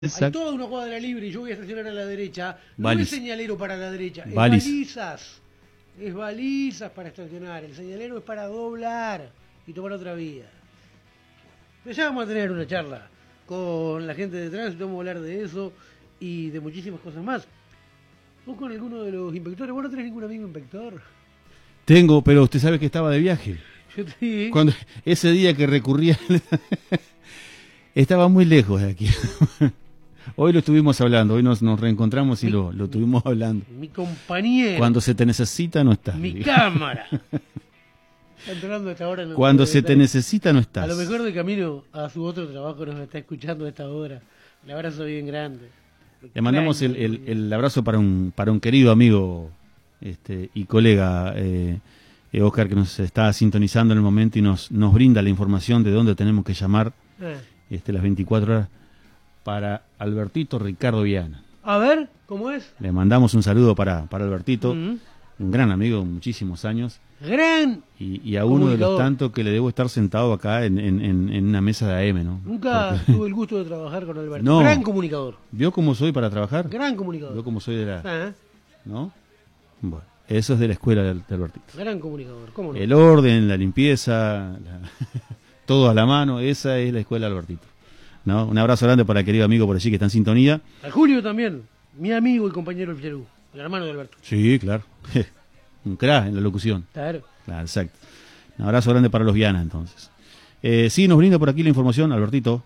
Exacto. Hay toda una cuadra libre y yo voy a estacionar a la derecha. No Balis. es señalero para la derecha, es Balis. balizas. Es balizas para estacionar. El señalero es para doblar y tomar otra vía. Pero ya vamos a tener una charla con la gente de tránsito, vamos a hablar de eso y de muchísimas cosas más. ¿Vos con alguno de los inspectores? ¿Vos no tenés ningún amigo inspector? Tengo, pero usted sabe que estaba de viaje. Yo sí. Cuando ese día que recurría estaba muy lejos de aquí. Hoy lo estuvimos hablando, hoy nos reencontramos y lo estuvimos hablando. Mi compañero. Cuando se te necesita no estás. Mi cámara. Están hablando a esta hora. No Cuando se te necesita no estás. A lo mejor de camino a su otro trabajo nos está escuchando a esta hora. Un abrazo bien grande. Le mandamos el abrazo para un querido amigo y colega, Oscar, que nos está sintonizando en el momento y nos brinda la información de dónde tenemos que llamar las 24 horas para Albertito Ricardo Viana. A ver, ¿cómo es? Le mandamos un saludo para Albertito, un gran amigo de muchísimos años. Gran y a uno de los tantos que le debo estar sentado acá en una mesa de AM, ¿no? Nunca tuve el gusto de trabajar con Alberto. No. Gran comunicador. ¿Vio cómo soy para trabajar? Gran comunicador. ¿Vio cómo soy de la... ¿No? Bueno, eso es de la escuela de Albertito. Gran comunicador, ¿cómo no? El orden, la limpieza, todo a la mano, esa es la escuela de Albertito, ¿no? Un abrazo grande para el querido amigo por allí que está en sintonía. Al Julio también, mi amigo y compañero del Perú, el hermano de Alberto. Sí, claro. Un crack en la locución. Claro. Claro, exacto. Un abrazo grande para los Viana, entonces. Sí, nos brinda por aquí la información, Albertito.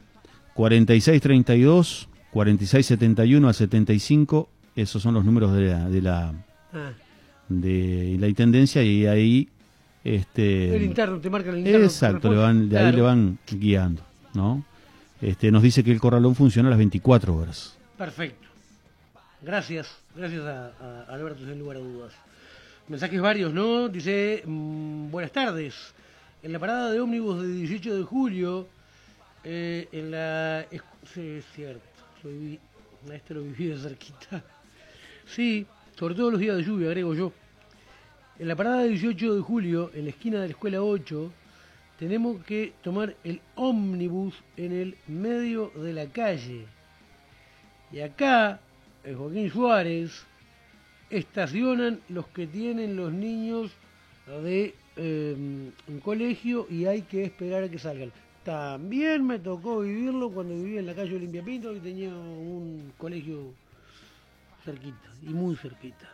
4632, 4671 al 75, esos son los números de la intendencia y ahí... el interno, te marca el interno. Exacto, ahí le van guiando, ¿no? Nos dice que el corralón funciona a las 24 horas. Perfecto. Gracias a Alberto, sin lugar a dudas. Mensajes varios, ¿no? Dice, buenas tardes. En la parada de ómnibus de 18 de julio, en la... Sí, es cierto, soy maestro, viví de cerquita. Sí, sobre todo los días de lluvia, agrego yo. En la parada de 18 de julio, en la esquina de la Escuela 8, tenemos que tomar el ómnibus en el medio de la calle. Y acá, en Joaquín Suárez, estacionan los que tienen los niños de un colegio y hay que esperar a que salgan. También me tocó vivirlo cuando vivía en la calle Olimpia Pinto y tenía un colegio cerquita, y muy cerquita.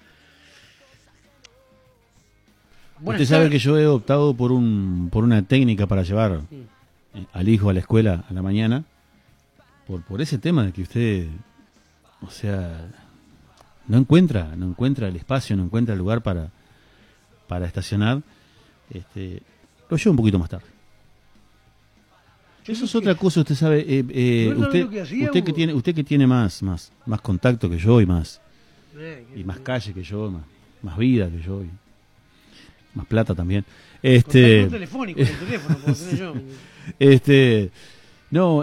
Usted sabe que yo he optado por una técnica para llevar al hijo a la escuela a la mañana, por ese tema de que usted, o sea, no encuentra el espacio, no encuentra el lugar para estacionar, lo llevo un poquito más tarde. Eso es otra cosa, usted sabe, usted que tiene más contacto que yo y más calle que yo, más vida que yo. Más plata también. Contacto telefónico, el teléfono, como tenés yo. No,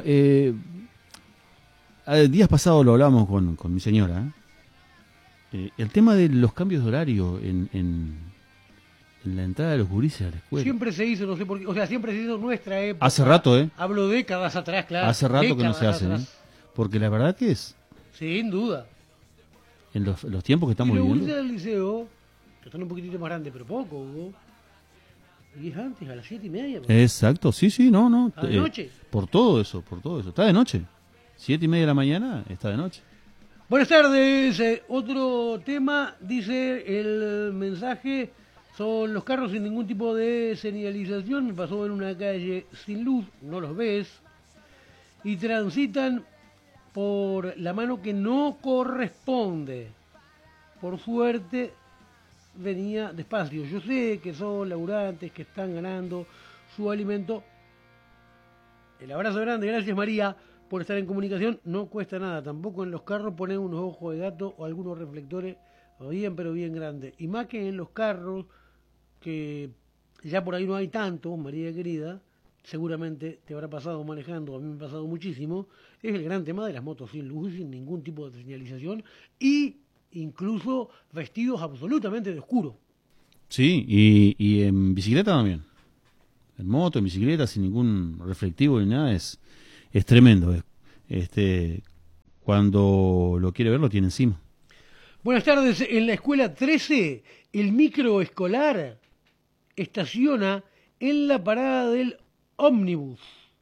días pasados lo hablamos con mi señora. El tema de los cambios de horario en la entrada de los gurises a la escuela. Siempre se hizo, no sé por qué, o sea, siempre se hizo en nuestra época. Hace rato, Hablo décadas atrás, claro. Hace rato que no se hace, porque la verdad que es... Sin duda. En los tiempos que estamos viviendo. Los gurises del liceo, que están un poquitito más grandes, pero poco, Hugo. Y es antes, a las 7:30. Exacto, sí, no. ¿A de noche? Por todo eso. Está de noche. 7:30 de la mañana, está de noche. Buenas tardes. Otro tema, dice el mensaje, son los carros sin ningún tipo de señalización. Me pasó en una calle sin luz, no los ves. Y transitan por la mano que no corresponde. Por suerte venía despacio. Yo sé que son laburantes que están ganando su alimento. El abrazo grande, gracias María por estar en comunicación. No cuesta nada, tampoco en los carros poner unos ojos de gato o algunos reflectores bien pero bien grandes. Y más que en los carros, que ya por ahí no hay tanto, María querida, seguramente te habrá pasado manejando, a mí me ha pasado muchísimo, es el gran tema de las motos sin luz, sin ningún tipo de señalización y incluso vestidos absolutamente de oscuro. Sí, y en bicicleta también. En moto, en bicicleta, sin ningún reflectivo ni nada, es tremendo. cuando lo quiere ver lo tiene encima. Buenas tardes. En la escuela 13, el microescolar estaciona en la parada del ómnibus.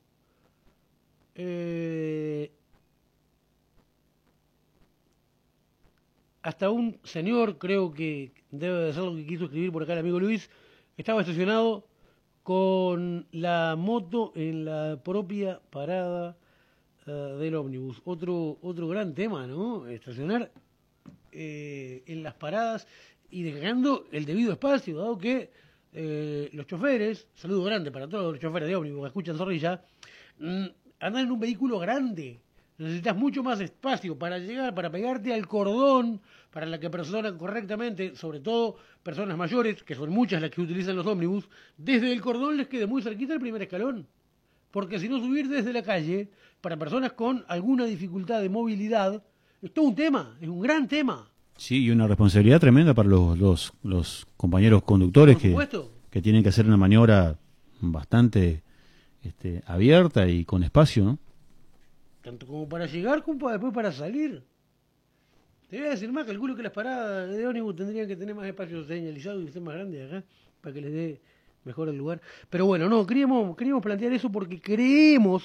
Hasta un señor, creo que debe de ser lo que quiso escribir por acá el amigo Luis, estaba estacionado con la moto en la propia parada del ómnibus. Otro gran tema, ¿no? Estacionar en las paradas y dejando el debido espacio, dado que los choferes, saludo grande para todos los choferes de ómnibus que escuchan Zorrilla, andan en un vehículo grande. Necesitas mucho más espacio para llegar, para pegarte al cordón, para la que personan correctamente, sobre todo personas mayores, que son muchas las que utilizan los ómnibus, desde el cordón les quede muy cerquita el primer escalón. Porque si no, subir desde la calle, para personas con alguna dificultad de movilidad, es todo un tema, es un gran tema. Sí, y una responsabilidad tremenda para los compañeros conductores que tienen que hacer una maniobra bastante abierta y con espacio, ¿no? Tanto como para llegar como después para salir. Te voy a decir más, calculo que las paradas de ómnibus tendrían que tener más espacio señalizado y ser más grandes acá, para que les dé mejor el lugar. Pero bueno, no, queríamos plantear eso porque creemos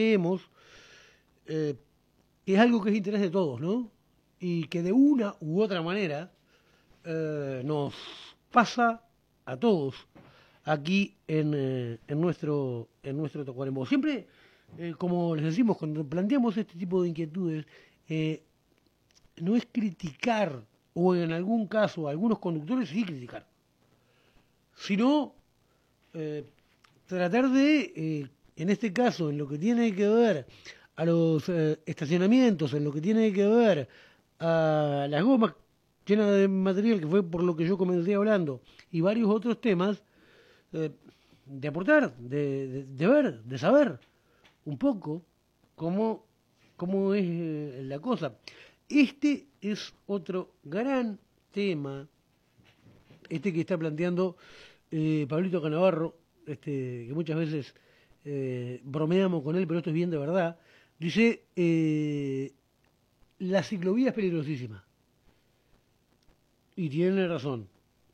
que es algo que es interés de todos, ¿no? Y que de una u otra manera nos pasa a todos aquí en nuestro Tacuarembó. Siempre, como les decimos, cuando planteamos este tipo de inquietudes, no es criticar, o en algún caso, a algunos conductores sí criticar, sino tratar de, en este caso, en lo que tiene que ver a los estacionamientos, en lo que tiene que ver a las gomas llenas de material, que fue por lo que yo comencé hablando, y varios otros temas, de aportar, de ver, de saber un poco cómo es la cosa. Este es otro gran tema, que está planteando Pablito Canavarro, que muchas veces bromeamos con él, pero esto es bien de verdad. Dice, la ciclovía es peligrosísima. Y tiene razón.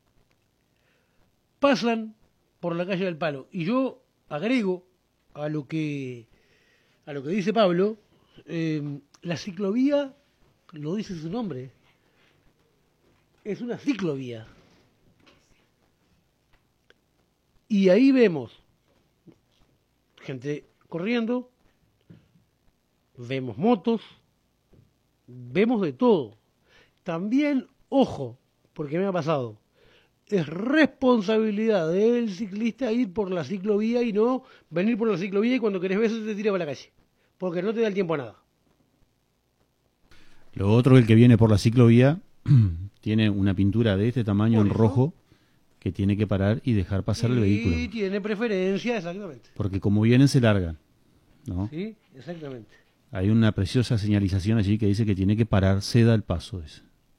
Pasan por la calle del Palo. Y yo agrego a lo que dice Pablo, la ciclovía, lo dice su nombre, es una ciclovía. Y ahí vemos gente corriendo, vemos motos, vemos de todo. También, ojo, porque me ha pasado, es responsabilidad del ciclista ir por la ciclovía y no venir por la ciclovía y cuando querés ver se te tira para la calle, porque no te da el tiempo a nada. Lo otro, el que viene por la ciclovía tiene una pintura de este tamaño en rojo que tiene que parar y dejar pasar el vehículo. Sí, tiene preferencia, exactamente. Porque como vienen se largan, ¿no? Sí, exactamente. Hay una preciosa señalización allí que dice que tiene que parar, ceda el paso ese.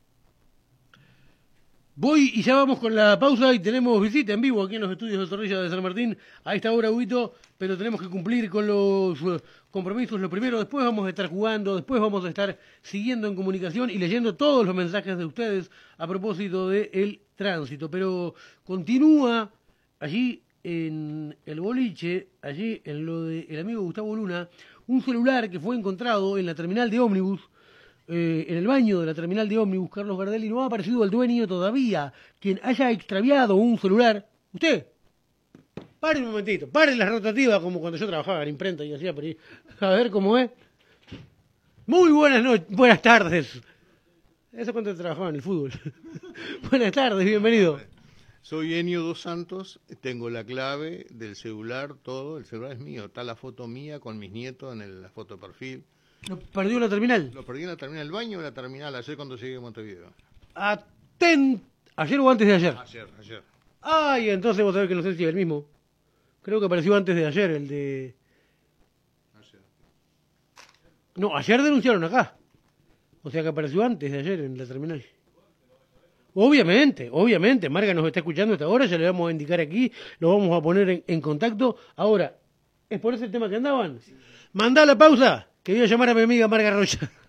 Voy y ya vamos con la pausa y tenemos visita en vivo aquí en los estudios de Zorrilla de San Martín a esta hora, Huguito, pero tenemos que cumplir con los compromisos. Lo primero, después vamos a estar jugando, después vamos a estar siguiendo en comunicación y leyendo todos los mensajes de ustedes a propósito del tránsito. Pero continúa allí en el boliche, allí en lo del amigo Gustavo Luna, un celular que fue encontrado en la terminal de ómnibus, en el baño de la terminal de ómnibus, Carlos Gardelli. No ha aparecido el dueño todavía. Quien haya extraviado un celular, usted, pare un momentito, pare las rotativas, como cuando yo trabajaba en imprenta y hacía por ahí, a ver cómo es. Muy buenas tardes. Eso cuando trabajaba en el fútbol. Buenas tardes, bienvenido. Soy Enio Dos Santos, tengo la clave del celular, todo, el celular es mío, está la foto mía con mis nietos en la foto de perfil. ¿Lo perdió en la terminal? Lo perdí en la terminal del baño o en la terminal ayer cuando llegué a Montevideo. ¿Ayer o antes de ayer? Ayer. Ay, entonces vos sabés que no sé si es el mismo. Creo que apareció antes de ayer, el de... Ayer. No, ayer denunciaron acá. O sea que apareció antes de ayer en la terminal. Obviamente, Marga nos está escuchando hasta ahora, ya le vamos a indicar aquí, lo vamos a poner en contacto. Ahora, ¿es por ese tema que andaban? Sí. Mandá la pausa, que voy a llamar a mi amiga Marga Rocha.